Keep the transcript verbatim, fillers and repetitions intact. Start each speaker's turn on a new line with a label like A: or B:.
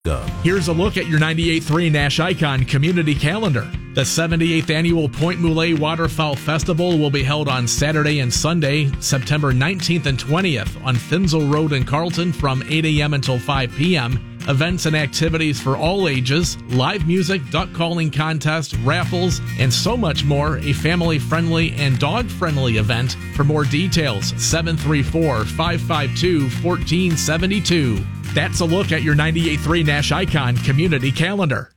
A: Here's a look at your ninety-eight point three Nash Icon community calendar. The seventy-eighth Annual Point Moulet Waterfowl Festival will be held on Saturday and Sunday, September nineteenth and twentieth on Finsel Road in Carlton from eight a.m. until five p.m. Events and activities for all ages, live music, duck calling contest, raffles, and so much more. A family-friendly and dog-friendly event. For more details, seven three four, five five two, one four seven two. That's a look at your ninety-eight point three Nash Icon community calendar.